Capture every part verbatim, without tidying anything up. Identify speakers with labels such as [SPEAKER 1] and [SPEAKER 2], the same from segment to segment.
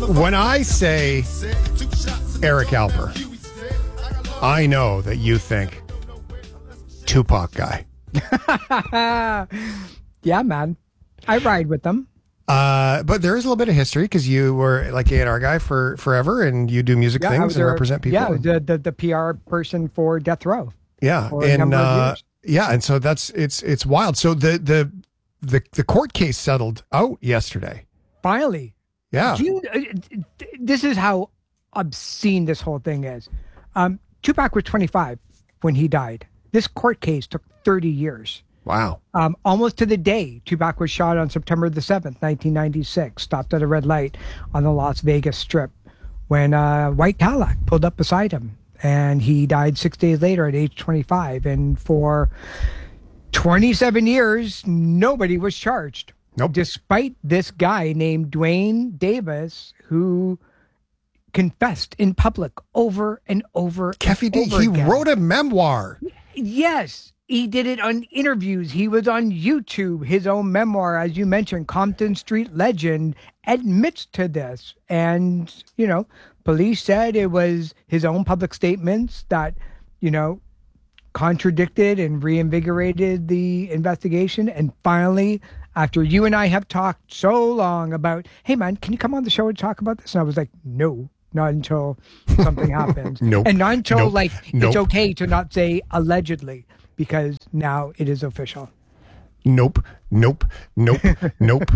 [SPEAKER 1] When I say Eric Alper, I know that you think Tupac guy.
[SPEAKER 2] Yeah, man. I ride with them.
[SPEAKER 1] Uh, but there is a little bit of history because you were like A and R guy for forever, and you do music
[SPEAKER 2] Yeah, I
[SPEAKER 1] things
[SPEAKER 2] was
[SPEAKER 1] and
[SPEAKER 2] their-
[SPEAKER 1] represent people.
[SPEAKER 2] Yeah,
[SPEAKER 1] and-
[SPEAKER 2] the, the the P R person for Death Row.
[SPEAKER 1] yeah,
[SPEAKER 2] for a
[SPEAKER 1] and
[SPEAKER 2] number of
[SPEAKER 1] uh,
[SPEAKER 2] years.
[SPEAKER 1] yeah, and so that's it's it's wild. So the the the the court case settled out yesterday.
[SPEAKER 2] Finally.
[SPEAKER 1] Yeah,
[SPEAKER 2] Do you, uh, this is how obscene this whole thing is. Um, Tupac was twenty-five when he died. This court case took thirty years.
[SPEAKER 1] wow.
[SPEAKER 2] Um, almost to the day, Tupac was shot on September the seventh, nineteen ninety-six, stopped at a red light on the Las Vegas Strip when a white Cadillac pulled up beside him. And he died six days later at age twenty-five. And for twenty-seven years, nobody was charged.
[SPEAKER 1] Nope.
[SPEAKER 2] Despite this guy named Dwayne Davis, who confessed in public over and over
[SPEAKER 1] Keffy
[SPEAKER 2] and
[SPEAKER 1] D,
[SPEAKER 2] over
[SPEAKER 1] he
[SPEAKER 2] again.
[SPEAKER 1] wrote a memoir.
[SPEAKER 2] Yes, he did it on interviews. He was on YouTube. His own memoir, as you mentioned, Compton Street Legend, admits to this. And, you know, police said it was his own public statements that, you know, contradicted and reinvigorated the investigation. And finally, after you and I have talked so long about, hey, man, can you come on the show and talk about this? And I was like, no. Not until something happens.
[SPEAKER 1] Nope.
[SPEAKER 2] And not until,
[SPEAKER 1] Nope.
[SPEAKER 2] like,
[SPEAKER 1] Nope.
[SPEAKER 2] it's okay to not say allegedly, because now it is official.
[SPEAKER 1] Nope, nope, nope, nope.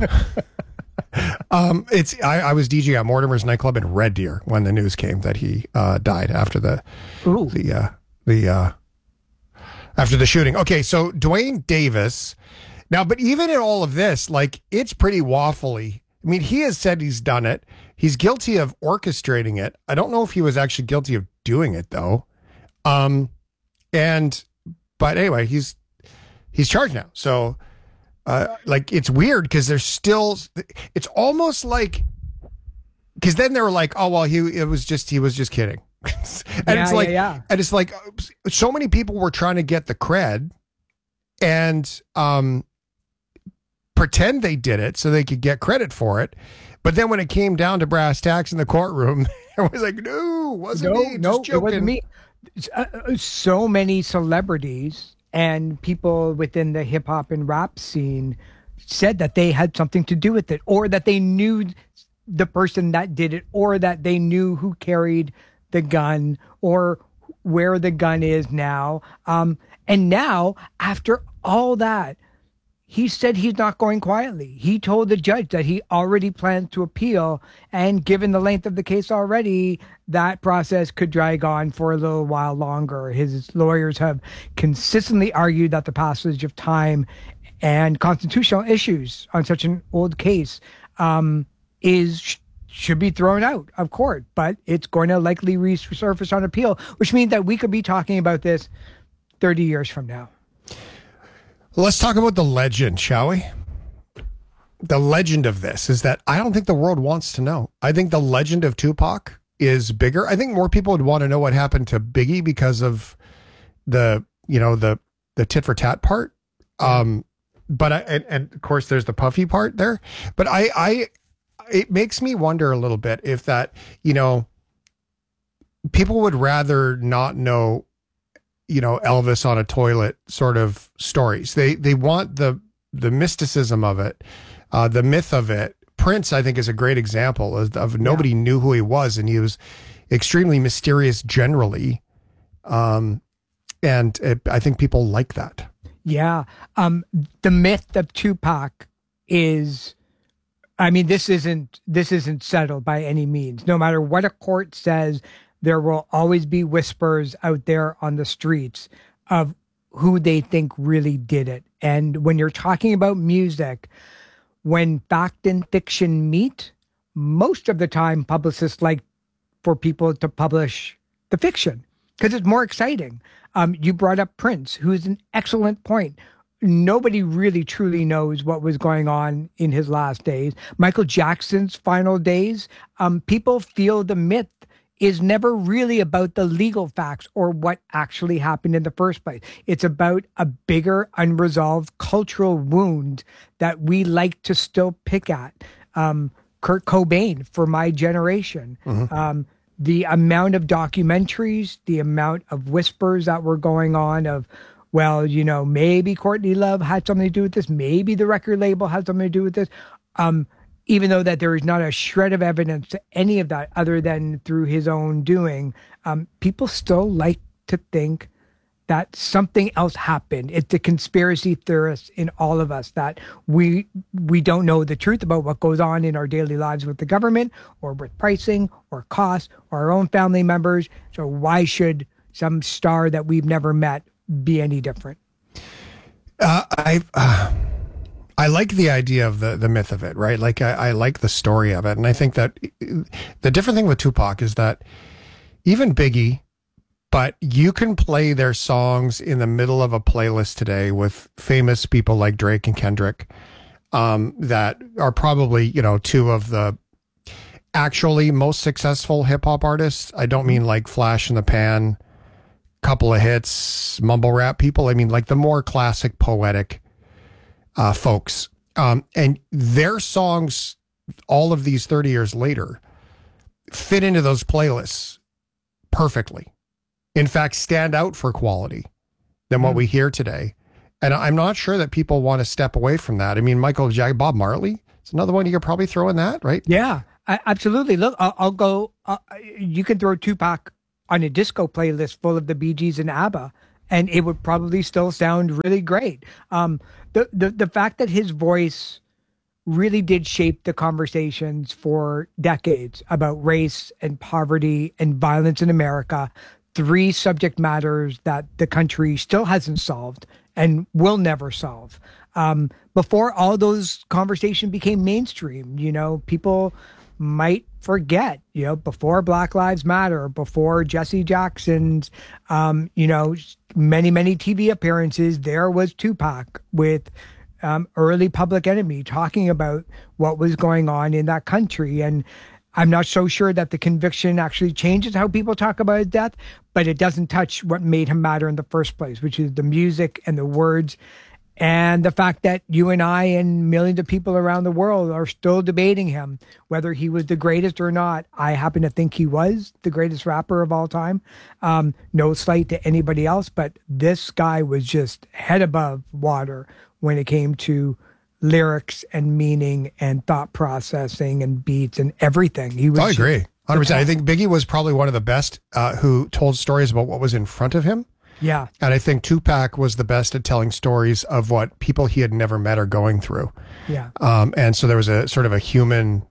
[SPEAKER 1] Um, it's I, I was D J at Mortimer's nightclub in Red Deer when the news came that he uh, died after the
[SPEAKER 2] Ooh.
[SPEAKER 1] the uh, the uh, after the shooting. Okay, so Dwayne Davis. Now, but even in all of this, like, it's pretty waffly. I mean, he has said he's done it. He's guilty of orchestrating it. I don't know if he was actually guilty of doing it though. Um, and but anyway, he's he's charged now. So, uh, like, it's weird because there's still. It's almost like because then they were like, oh well, he it was just he was just kidding. and
[SPEAKER 2] Yeah,
[SPEAKER 1] it's like,
[SPEAKER 2] yeah, yeah.
[SPEAKER 1] and it's like so many people were trying to get the cred and um pretend they did it so they could get credit for it. But then when it came down to brass tacks in the courtroom, it was like, no, wasn't
[SPEAKER 2] No,
[SPEAKER 1] me.
[SPEAKER 2] no,
[SPEAKER 1] just
[SPEAKER 2] it wasn't
[SPEAKER 1] joking.
[SPEAKER 2] me. Uh, uh, so many celebrities and people within the hip hop and rap scene said that they had something to do with it, or that they knew the person that did it, or that they knew who carried the gun, or where the gun is now. Um, and now, after all that, he said he's not going quietly. He told the judge that he already plans to appeal, and given the length of the case already, that process could drag on for a little while longer. His lawyers have consistently argued that the passage of time and constitutional issues on such an old case um, is should be thrown out of court, but it's going to likely resurface on appeal, which means that we could be talking about this thirty years from now.
[SPEAKER 1] Let's talk about the legend, shall we? The legend of this is that I don't think the world wants to know. I think the legend of Tupac is bigger. I think more people would want to know what happened to Biggie because of the, you know, the the tit for tat part. Um, but I, and, and of course there's the Puffy part there. But I, I, it makes me wonder a little bit if that, you know, people would rather not know, you know, Elvis on a toilet sort of stories. They they want the the mysticism of it, uh, the myth of it. Prince, I think, is a great example of, of nobody
[SPEAKER 2] Yeah.
[SPEAKER 1] knew who he was, and he was extremely mysterious generally. Um, and it, I think people like that.
[SPEAKER 2] Yeah. Um, the myth of Tupac is, I mean, this isn't, this isn't settled by any means. No matter what a court says, there will always be whispers out there on the streets of who they think really did it. And when you're talking about music, when fact and fiction meet, most of the time publicists like for people to publish the fiction because it's more exciting. Um, you brought up Prince, who's an excellent point. Nobody really truly knows what was going on in his last days. Michael Jackson's final days, um, people feel the myth is never really about the legal facts or what actually happened in the first place. It's about a bigger unresolved cultural wound that we like to still pick at. Um, Kurt Cobain for my generation. Mm-hmm. Um, the amount of documentaries, the amount of whispers that were going on of, well, you know, maybe Courtney Love had something to do with this. Maybe the record label had something to do with this. Um, even though that there is not a shred of evidence to any of that other than through his own doing, um, people still like to think that something else happened. It's the conspiracy theorists in all of us that we we don't know the truth about what goes on in our daily lives with the government or with pricing or costs or our own family members. So why should some star that we've never met be any different?
[SPEAKER 1] Uh, I uh, I like the idea of the the myth of it, right? Like I, I like the story of it, and I think that the different thing with Tupac is that even Biggie. But you can play their songs in the middle of a playlist today with famous people like Drake and Kendrick, um, that are probably, you know, two of the actually most successful hip hop artists. I don't mean like flash in the pan, couple of hits, mumble rap people. I mean like the more classic poetic uh, folks. Um, and their songs, all of these thirty years later, fit into those playlists perfectly. In fact, stand out for quality than what mm. we hear today. And I'm not sure that people want to step away from that. I mean, Michael Jackson, Bob Marley, it's another one you could probably throw in that, right?
[SPEAKER 2] Yeah, I, absolutely. Look, I'll, I'll go, uh, you can throw Tupac on a disco playlist full of the Bee Gees and ABBA, and it would probably still sound really great. Um, the, the, the fact that his voice really did shape the conversations for decades about race and poverty and violence in America, three subject matters that the country still hasn't solved and will never solve. Um, before all those conversations became mainstream, you know, people might forget, you know, before Black Lives Matter, before Jesse Jackson's, um, you know, many, many T V appearances, there was Tupac with um, early Public Enemy talking about what was going on in that country. And I'm not so sure that the conviction actually changes how people talk about his death, but it doesn't touch what made him matter in the first place, which is the music and the words and the fact that you and I and millions of people around the world are still debating him, whether he was the greatest or not. I happen to think he was the greatest rapper of all time. Um, no slight to anybody else, but this guy was just head above water when it came to lyrics and meaning and thought processing and beats and everything. He was.
[SPEAKER 1] I agree. one hundred percent. I think Biggie was probably one of the best uh, who told stories about what was in front of him.
[SPEAKER 2] Yeah.
[SPEAKER 1] And I think Tupac was the best at telling stories of what people he had never met are going through.
[SPEAKER 2] Yeah.
[SPEAKER 1] Um, and so there was a sort of a human,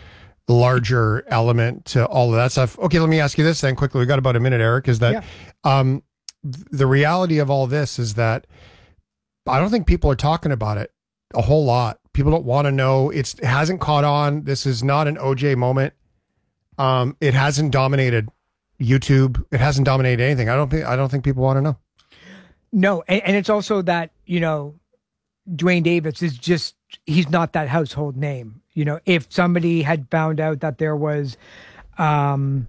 [SPEAKER 1] larger element to all of that stuff. Okay, let me ask you this then quickly. We got about a minute, Eric, is that yeah. um, the reality of all this is that I don't think people are talking about it a whole lot. People don't want to know. It's, it hasn't caught on. This is not an O J moment. Um, it hasn't dominated YouTube. It hasn't dominated anything. I don't think, I don't think people want to know.
[SPEAKER 2] No. And, and it's also that, you know, Dwayne Davis is just, he's not that household name. You know, if somebody had found out that there was, um,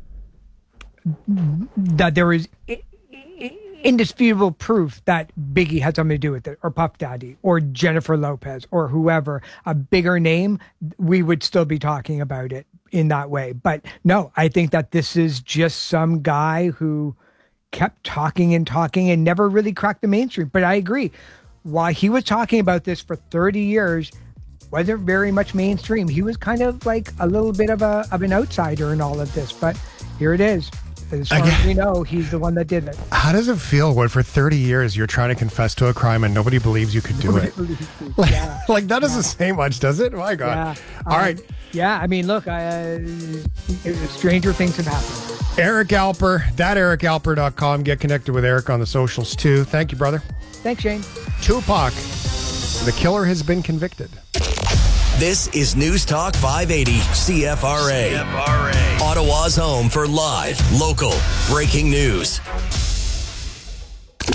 [SPEAKER 2] that there was indisputable proof that Biggie had something to do with it, or Puff Daddy, or Jennifer Lopez, or whoever, a bigger name, we would still be talking about it in that way. But no, I think that this is just some guy who kept talking and talking and never really cracked the mainstream. But I agree, while he was talking about this for thirty years, wasn't very much mainstream. He was kind of like a little bit of a of an outsider in all of this, but here it is. As far as we know, he's the one that did it.
[SPEAKER 1] How does it feel when for thirty years you're trying to confess to a crime and nobody believes you could do
[SPEAKER 2] nobody
[SPEAKER 1] it? Like,
[SPEAKER 2] yeah.
[SPEAKER 1] like that doesn't
[SPEAKER 2] yeah.
[SPEAKER 1] say much, does it? My God.
[SPEAKER 2] Yeah.
[SPEAKER 1] All
[SPEAKER 2] um,
[SPEAKER 1] right.
[SPEAKER 2] Yeah, I mean, look, uh, stranger things have happened.
[SPEAKER 1] Eric Alper, that eric alper dot com. Get connected with Eric on the socials too. Thank you, brother.
[SPEAKER 2] Thanks, Shane.
[SPEAKER 1] Tupac, the killer has been convicted.
[SPEAKER 3] This is News Talk five eighty C F R A. C F R A. Ottawa's home for live, local, breaking news.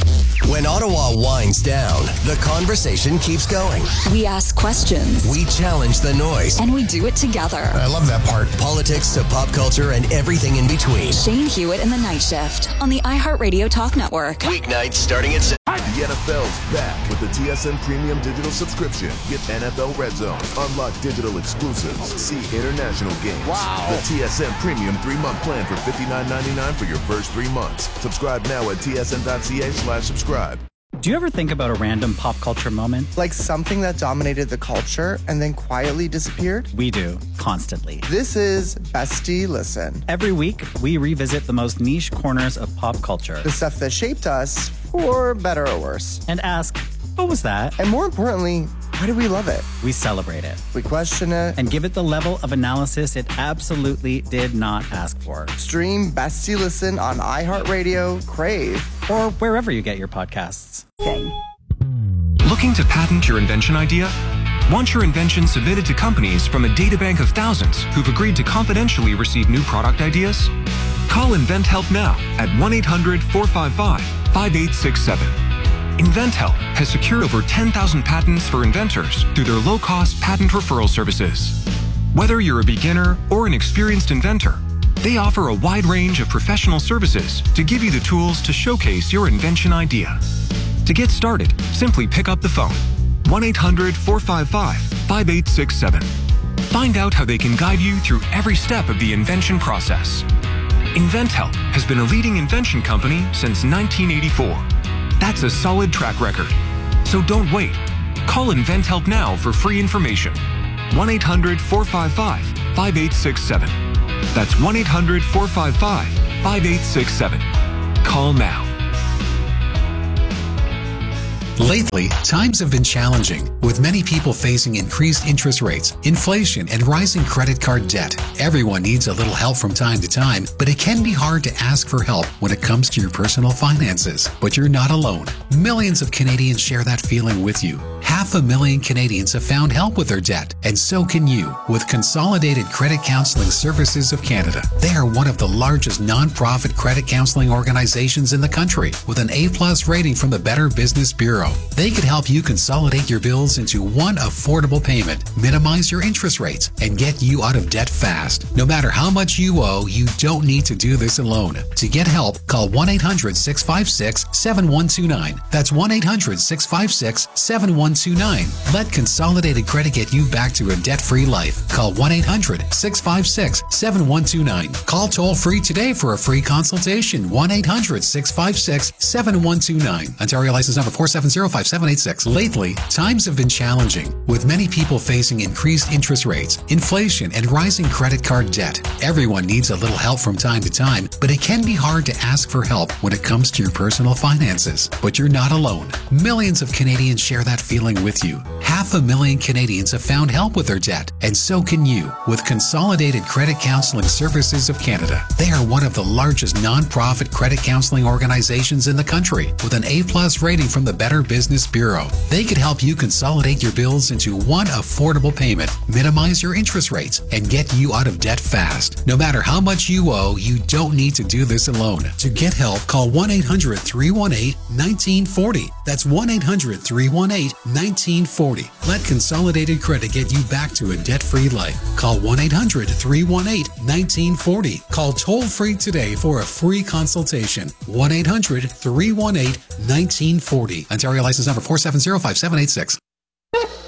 [SPEAKER 3] When Ottawa winds down, the conversation keeps going.
[SPEAKER 4] We ask questions.
[SPEAKER 3] We challenge the noise.
[SPEAKER 4] And we do it together.
[SPEAKER 1] I love that part.
[SPEAKER 3] Politics to pop culture and everything in between.
[SPEAKER 4] Shane Hewitt and the Night Shift on the iHeartRadio Talk Network.
[SPEAKER 3] Weeknights starting at six.
[SPEAKER 5] The N F L's back with the T S N Premium Digital Subscription. Get N F L Red Zone, unlock digital exclusives, see international games.
[SPEAKER 1] Wow.
[SPEAKER 5] The T S N Premium three-month plan for fifty-nine ninety-nine for your first three months. Subscribe now at T S N dot C A slash subscribe.
[SPEAKER 6] Do you ever think about a random pop culture moment?
[SPEAKER 7] Like something that dominated the culture and then quietly disappeared?
[SPEAKER 6] We do, constantly.
[SPEAKER 7] This is Bestie Listen.
[SPEAKER 6] Every week, we revisit the most niche corners of pop culture.
[SPEAKER 7] The stuff that shaped us, for better or worse.
[SPEAKER 6] And ask, what was that?
[SPEAKER 7] And more importantly, why do we love it?
[SPEAKER 6] We celebrate it.
[SPEAKER 7] We question it.
[SPEAKER 6] And give it the level of analysis it absolutely did not ask for.
[SPEAKER 7] Stream Bestie Listen on iHeartRadio, Crave,
[SPEAKER 6] or wherever you get your podcasts.
[SPEAKER 4] Thing.
[SPEAKER 8] Looking to patent your invention idea? Want your invention submitted to companies from a databank of thousands who've agreed to confidentially receive new product ideas? Call InventHelp now at one eight hundred four five five five eight six seven. InventHelp has secured over ten thousand patents for inventors through their low-cost patent referral services. Whether you're a beginner or an experienced inventor, they offer a wide range of professional services to give you the tools to showcase your invention idea. To get started, simply pick up the phone, one eight hundred four five five five eight six seven. Find out how they can guide you through every step of the invention process. InventHelp has been a leading invention company since nineteen eighty-four. That's a solid track record. So don't wait. Call InventHelp now for free information. one eight hundred four five five five eight six seven. That's one eight hundred four five five five eight six seven. Call now.
[SPEAKER 9] Lately, times have been challenging, with many people facing increased interest rates, inflation, and rising credit card debt. Everyone needs a little help from time to time, but it can be hard to ask for help when it comes to your personal finances. But you're not alone. Millions of Canadians share that feeling with you. Half a million Canadians have found help with their debt, and so can you with Consolidated Credit Counseling Services of Canada. They are one of the largest non-profit credit counseling organizations in the country, with an A-plus rating from the Better Business Bureau. They could help you consolidate your bills into one affordable payment, minimize your interest rates, and get you out of debt fast. No matter how much you owe, you don't need to do this alone. To get help, call one eight hundred six five six seven one two nine. That's one eight hundred six five six seven one two nine. Let Consolidated Credit get you back to a debt-free life. Call one eight hundred six five six seven one two nine. Call toll-free today for a free consultation. one eight hundred six five six seven one two nine. Ontario license number four seven zero five seven eight six. Lately, times have been challenging, with many people facing increased interest rates, inflation, and rising credit card debt. Everyone needs a little help from time to time, but it can be hard to ask for help when it comes to your personal finances. But you're not alone. Millions of Canadians share that feeling with you. Half a million Canadians have found help with their debt, and so can you with Consolidated Credit Counseling Services of Canada. They are one of the largest non-profit credit counseling organizations in the country, with an A-plus rating from the Better Business Bureau. They could help you consolidate your bills into one affordable payment, minimize your interest rates, and get you out of debt fast. No matter how much you owe, you don't need to do this alone. To get help, call one eight hundred three one eight one nine four zero. That's one eight hundred three one eight one nine four zero. Let Consolidated Credit get you back to a debt-free life. Call one eight hundred three one eight one nine four zero. Call toll-free today for a free consultation. one eight hundred three one eight one nine four zero. Ontario license number four seven zero five seven eight six.